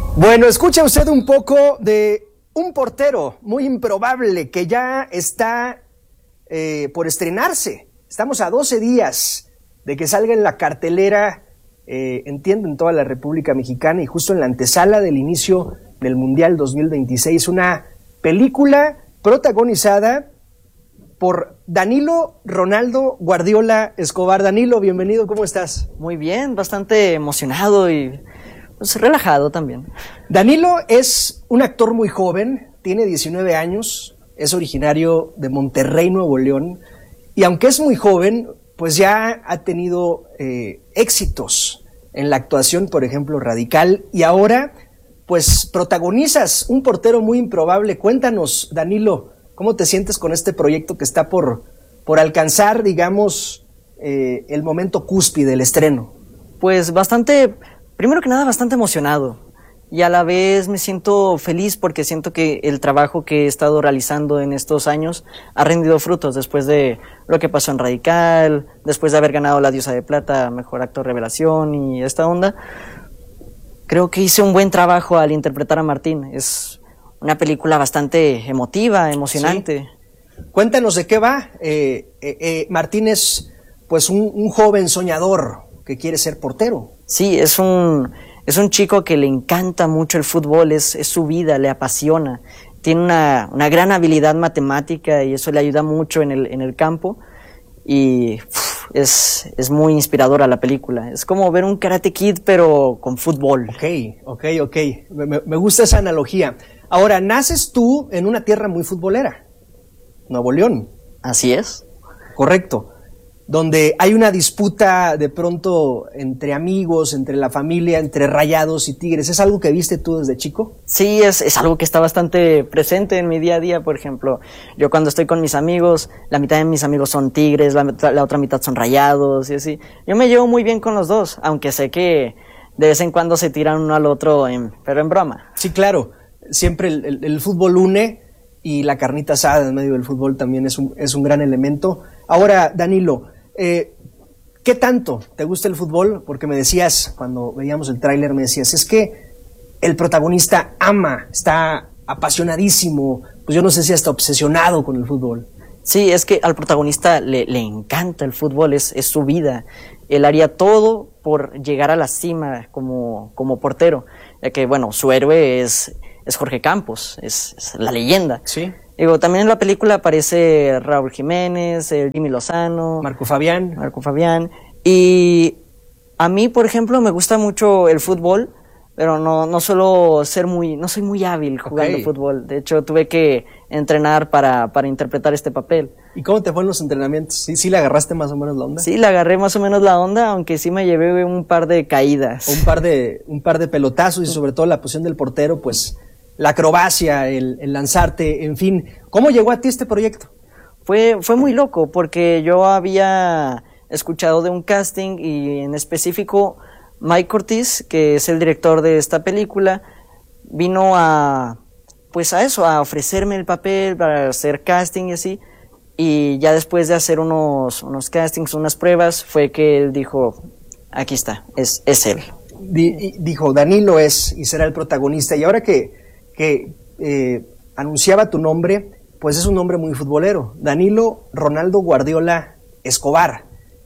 Bueno, escucha usted un poco de un portero muy improbable que ya está por estrenarse. Estamos a 12 días de que salga en la cartelera, entiendo, en toda la República Mexicana y justo en la antesala del inicio del Mundial 2026. Una película protagonizada por Danilo Ronaldo Guardiola Escobar. Danilo, bienvenido, ¿cómo estás? Muy bien, bastante emocionado y pues relajado también. Danilo es un actor muy joven, tiene 19 años, es originario de Monterrey, Nuevo León, y aunque es muy joven, pues ya ha tenido éxitos en la actuación, por ejemplo, Radical, y ahora pues protagonizas un portero muy improbable. Cuéntanos, Danilo, ¿cómo te sientes con este proyecto que está por alcanzar, digamos, el momento cúspide del estreno? Pues primero que nada, bastante emocionado. Y a la vez me siento feliz porque siento que el trabajo que he estado realizando en estos años ha rendido frutos después de lo que pasó en Radical, después de haber ganado la Diosa de Plata, Mejor Actor Revelación y esta onda. Creo que hice un buen trabajo al interpretar a Martín. Es una película bastante emotiva, emocionante. Sí. Cuéntanos de qué va. Martín es pues un joven soñador que quiere ser portero. Sí, es un chico que le encanta mucho el fútbol, es su vida, le apasiona. Tiene una gran habilidad matemática y eso le ayuda mucho en el campo. Y es muy inspiradora la película. Es como ver un Karate Kid, pero con fútbol. Ok. Me gusta esa analogía. Ahora, naces tú en una tierra muy futbolera, Nuevo León. Así es. Correcto. Donde hay una disputa de pronto entre amigos, entre la familia, entre Rayados y Tigres. ¿Es algo que viste tú desde chico? Sí, es algo que está bastante presente en mi día a día. Por ejemplo, yo cuando estoy con mis amigos, la mitad de mis amigos son Tigres, la otra mitad son Rayados y así. Yo me llevo muy bien con los dos, aunque sé que de vez en cuando se tiran uno al otro, pero en broma. Sí, claro. Siempre el fútbol une y la carnita asada en medio del fútbol también es un gran elemento. Ahora, Danilo, ¿qué tanto te gusta el fútbol? Porque me decías, cuando veíamos el tráiler, me decías, es que el protagonista está apasionadísimo, pues yo no sé si hasta obsesionado con el fútbol. Sí, es que al protagonista le encanta el fútbol, es su vida. Él haría todo por llegar a la cima como portero, ya que, bueno, su héroe es Jorge Campos, es la leyenda. Sí. Digo, también en la película aparece Raúl Jiménez, Jimmy Lozano, Marco Fabián. Y a mí, por ejemplo, me gusta mucho el fútbol, pero no soy muy hábil jugando fútbol. De hecho, tuve que entrenar para interpretar este papel. ¿Y cómo te fue en los entrenamientos? ¿Sí le agarraste más o menos la onda? Sí, le agarré más o menos la onda, aunque sí me llevé un par de caídas. Un par de pelotazos y sobre todo la posición del portero, pues la acrobacia, el lanzarte, en fin. ¿Cómo llegó a ti este proyecto? Fue muy loco porque yo había escuchado de un casting y en específico Mike Ortiz, que es el director de esta película, vino a ofrecerme el papel para hacer casting y así. Y ya después de hacer unos castings, unas pruebas, fue que él dijo, aquí está, es él. Dijo, Danilo es y será el protagonista. Y ahora que anunciaba tu nombre, pues es un nombre muy futbolero, Danilo Ronaldo Guardiola Escobar.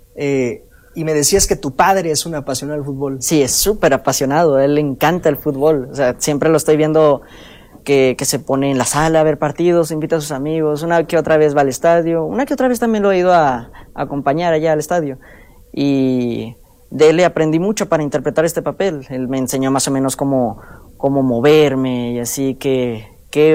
Y me decías que tu padre es un apasionado del fútbol. Sí, es súper apasionado, a él le encanta el fútbol. O sea, siempre lo estoy viendo que se pone en la sala a ver partidos, invita a sus amigos, una que otra vez va al estadio, una que otra vez también lo he ido a acompañar allá al estadio. Y de él le aprendí mucho para interpretar este papel. Él me enseñó más o menos cómo moverme y así, qué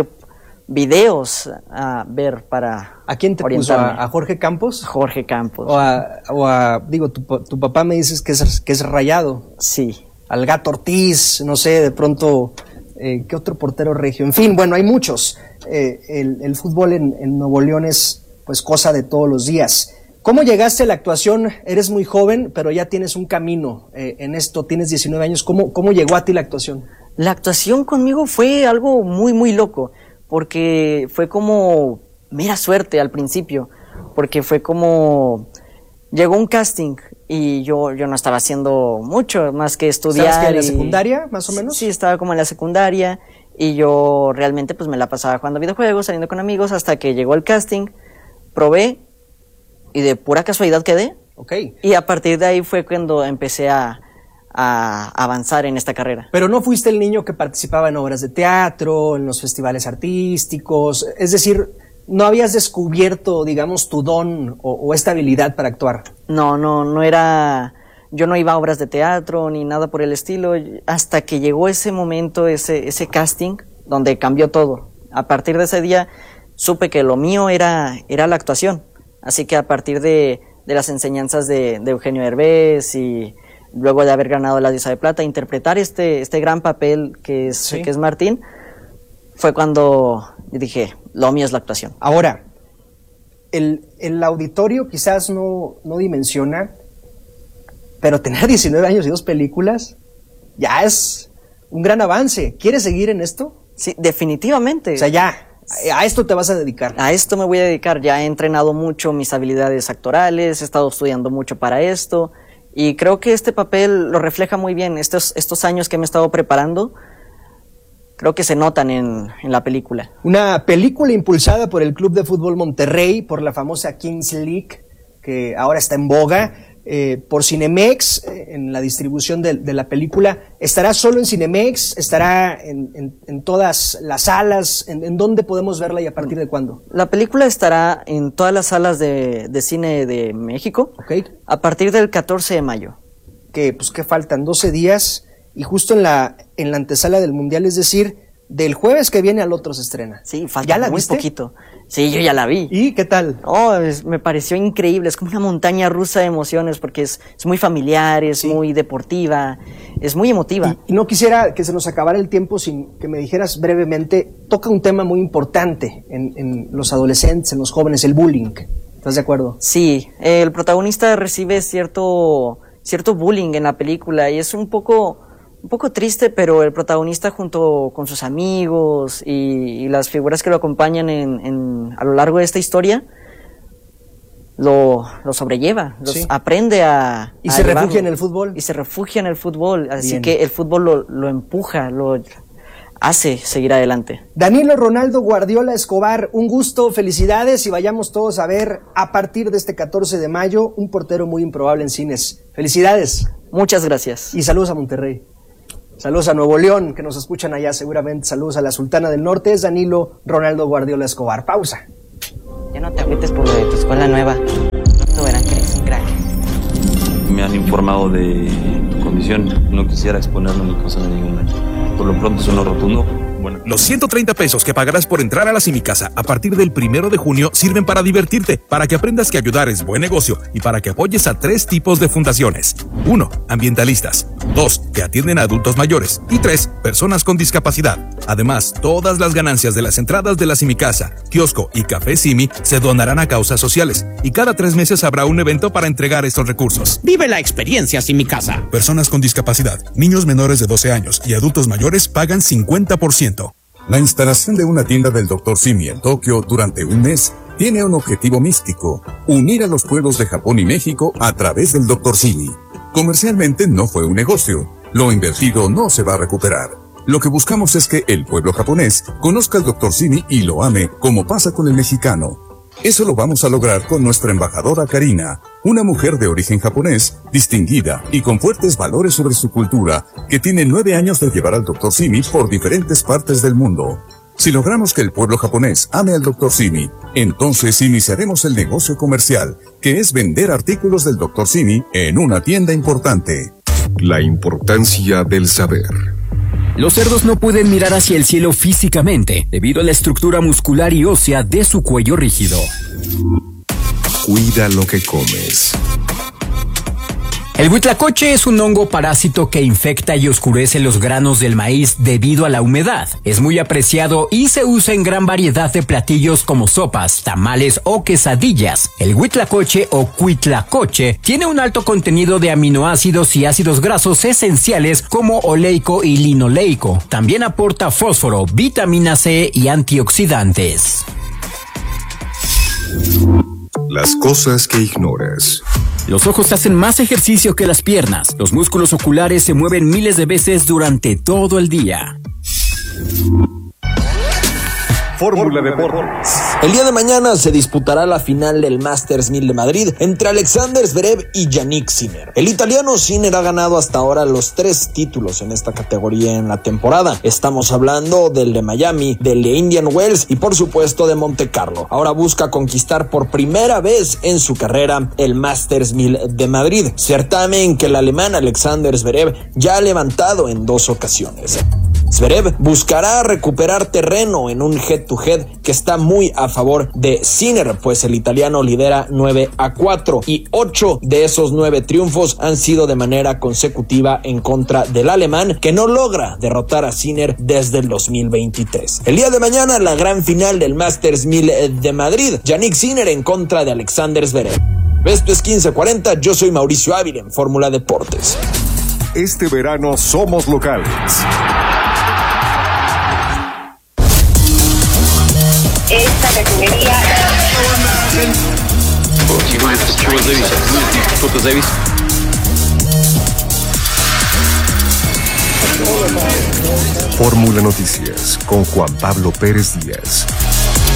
videos a ver para ¿A quién te orientarme. puso? ¿A Jorge Campos? Jorge Campos. Digo, tu papá me dices que es Rayado. Sí. Al Gato Ortiz, no sé, de pronto, ¿qué otro portero regio? En fin, bueno, hay muchos. El fútbol en Nuevo León es pues cosa de todos los días. ¿Cómo llegaste a la actuación? Eres muy joven, pero ya tienes un camino en esto, tienes 19 años. ¿Cómo llegó a ti la actuación? La actuación conmigo fue algo muy, muy loco, porque fue como mera suerte al principio, porque fue como llegó un casting y yo no estaba haciendo mucho más que estudiar. ¿Estabas en la secundaria, más o menos? Sí, estaba como en la secundaria y yo realmente pues me la pasaba jugando videojuegos, saliendo con amigos, hasta que llegó el casting, probé y de pura casualidad quedé. Okay. Y a partir de ahí fue cuando empecé a avanzar en esta carrera. Pero no fuiste el niño que participaba en obras de teatro, en los festivales artísticos, es decir, no habías descubierto, digamos, tu don o esta habilidad para actuar. No era, yo no iba a obras de teatro ni nada por el estilo, hasta que llegó ese momento, ese casting, donde cambió todo. A partir de ese día supe que lo mío era la actuación, así que a partir de las enseñanzas de Eugenio Derbez y luego de haber ganado la Diosa de Plata, interpretar este gran papel que es Martín, fue cuando dije, lo mío es la actuación. Ahora, el auditorio quizás no dimensiona, pero tener 19 años y 2 películas ya es un gran avance. ¿Quieres seguir en esto? Sí, definitivamente. O sea, ya, a esto te vas a dedicar. A esto me voy a dedicar. Ya he entrenado mucho mis habilidades actorales, he estado estudiando mucho para esto, y creo que este papel lo refleja muy bien. Estos años que me he estado preparando, creo que se notan en la película. Una película impulsada por el Club de Fútbol Monterrey, por la famosa Kings League, que ahora está en boga, por Cinemex, en la distribución de la película. ¿Estará solo en Cinemex? ¿Estará en todas las salas? ¿En dónde podemos verla y a partir de cuándo? La película estará en todas las salas de cine de México, okay, a partir del 14 de mayo. Que faltan 12 días y justo en la antesala del Mundial, es decir, del jueves que viene al otro se estrena. Sí, falta muy poquito. Sí, yo ya la vi. ¿Y qué tal? Me pareció increíble, es como una montaña rusa de emociones porque es muy familiar, es muy deportiva, es muy emotiva. Y no quisiera que se nos acabara el tiempo sin que me dijeras brevemente, toca un tema muy importante en los adolescentes, en los jóvenes, el bullying. ¿Estás de acuerdo? Sí, el protagonista recibe cierto bullying en la película y es un poco triste, pero el protagonista junto con sus amigos y las figuras que lo acompañan a lo largo de esta historia lo sobrelleva, aprende a y se refugia en el fútbol. Y se refugia en el fútbol, así Bien. que el fútbol lo empuja, lo hace seguir adelante. Danilo Ronaldo Guardiola Escobar, un gusto, felicidades y vayamos todos a ver a partir de este 14 de mayo un portero muy improbable en cines. Felicidades. Muchas gracias. Y saludos a Monterrey. Saludos a Nuevo León, que nos escuchan allá seguramente. Saludos a la Sultana del Norte. Es Danilo Ronaldo Guardiola Escobar. Pausa. Ya no te agüites por lo de tu escuela nueva. No verán que eres un crack. Me han informado de tu condición. No quisiera exponerme ni causarme ningún daño. Por lo pronto es un no rotundo. Bueno. Los 130 pesos que pagarás por entrar a la Simicasa a partir del 1 de junio sirven para divertirte, para que aprendas que ayudar es buen negocio y para que apoyes a 3 tipos de fundaciones. 1. Ambientalistas. 2. Que atienden a adultos mayores. Y 3. Personas con discapacidad. Además, todas las ganancias de las entradas de la Simicasa, kiosco y café Simi se donarán a causas sociales. Y cada 3 meses habrá un evento para entregar estos recursos. Vive la experiencia Simicasa. Personas con discapacidad, niños menores de 12 años y adultos mayores pagan 50%. La instalación de una tienda del Dr. Simi en Tokio durante un mes tiene un objetivo místico: unir a los pueblos de Japón y México a través del Dr. Simi. Comercialmente no fue un negocio. Lo invertido no se va a recuperar. Lo que buscamos es que el pueblo japonés conozca al Dr. Simi y lo ame, como pasa con el mexicano. Eso lo vamos a lograr con nuestra embajadora Karina, una mujer de origen japonés, distinguida y con fuertes valores sobre su cultura, que tiene 9 años de llevar al Dr. Simi por diferentes partes del mundo. Si logramos que el pueblo japonés ame al Dr. Simi, entonces iniciaremos el negocio comercial, que es vender artículos del Dr. Simi en una tienda importante. La importancia del saber. Los cerdos no pueden mirar hacia el cielo físicamente, debido a la estructura muscular y ósea de su cuello rígido. Cuida lo que comes. El huitlacoche es un hongo parásito que infecta y oscurece los granos del maíz debido a la humedad. Es muy apreciado y se usa en gran variedad de platillos como sopas, tamales o quesadillas. El huitlacoche o cuitlacoche tiene un alto contenido de aminoácidos y ácidos grasos esenciales como oleico y linoleico. También aporta fósforo, vitamina C y antioxidantes. Las cosas que ignoras. Los ojos hacen más ejercicio que las piernas. Los músculos oculares se mueven miles de veces durante todo el día. Fórmula Deportes. El día de mañana se disputará la final del Masters 1000 de Madrid entre Alexander Zverev y Jannik Sinner. El italiano Sinner ha ganado hasta ahora los 3 títulos en esta categoría en la temporada. Estamos hablando del de Miami, del de Indian Wells y por supuesto de Monte Carlo. Ahora busca conquistar por primera vez en su carrera el Masters 1000 de Madrid, certamen que el alemán Alexander Zverev ya ha levantado en 2 ocasiones. Zverev buscará recuperar terreno en un head-to-head que está muy a favor de Sinner, pues el italiano lidera 9-4 y 8 de esos 9 triunfos han sido de manera consecutiva en contra del alemán, que no logra derrotar a Sinner desde el 2023. El día de mañana la gran final del Masters 1000 de Madrid, Jannik Sinner en contra de Alexander Zverev. Esto es 1540, yo soy Mauricio Ávila en Fórmula Deportes. Este verano somos locales. Esta categoría. Fórmula Noticias con Juan Pablo Pérez Díaz.